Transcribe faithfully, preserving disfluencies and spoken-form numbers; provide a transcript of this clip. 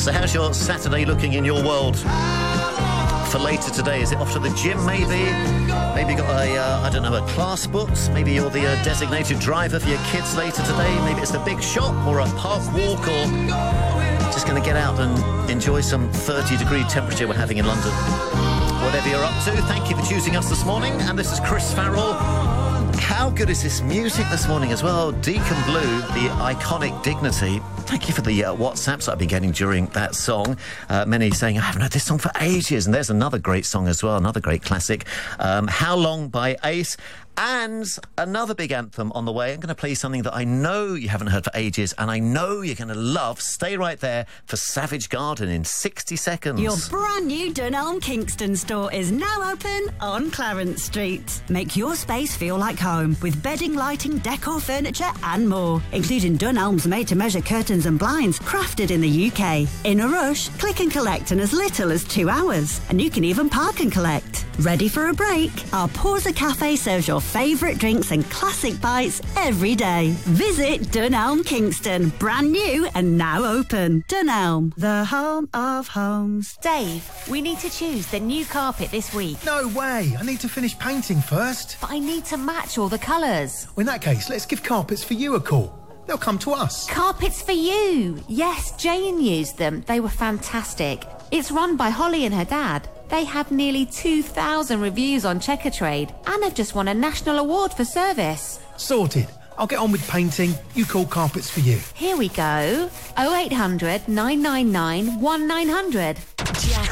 So how's your Saturday looking in your world for later today? Is it off to the gym, maybe? Maybe you got a, uh, I don't know, a class booked? Maybe you're the uh, designated driver for your kids later today? Maybe it's the big shop or a park walk, or just going to get out and enjoy some thirty degree temperature we're having in London. Whatever you're up to, thank you for choosing us this morning. And this is Chris Farrell. How good is this music this morning as well? Deacon Blue, the iconic Dignity. Thank you for the uh, WhatsApps I've been getting during that song. Uh, many saying, I haven't heard this song for ages. And there's another great song as well, another great classic. Um, How Long by Ace. And another big anthem on the way. I'm going to play something that I know you haven't heard for ages, and I know you're going to love. Stay right there for Savage Garden in sixty seconds. Your brand new Dunelm Kingston store is now open on Clarence Street. Make your space feel like home with bedding, lighting, decor, furniture and more, including Dunelm's made-to-measure curtains and blinds crafted in the U K. In a rush, click and collect in as little as two hours, and you can even park and collect. Ready for a break? Our Pausa Cafe serves your favourite drinks and classic bites every day. Visit Dunelm Kingston, brand new and now open. Dunelm, the home of homes. Dave, we need to choose the new carpet this week. No way! I need to finish painting first. But I need to match all the colours. Well, in that case, let's give Carpets for You a call. They'll come to us. Carpets for You! Yes, Jane used them. They were fantastic. It's run by Holly and her dad. They have nearly two thousand reviews on Checkatrade and have just won a national award for service. Sorted. I'll get on with painting. You call Carpets for You. Here we go. oh eight hundred, nine nine nine, one nine hundred.